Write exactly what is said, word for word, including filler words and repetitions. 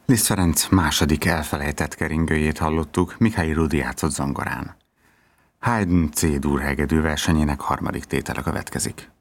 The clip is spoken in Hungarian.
Liszt Ferenc második elfelejtett keringőjét hallottuk, Mihály Rudi játszott zongorán. Haydn C-dur hegedű versenyének harmadik tétele következik.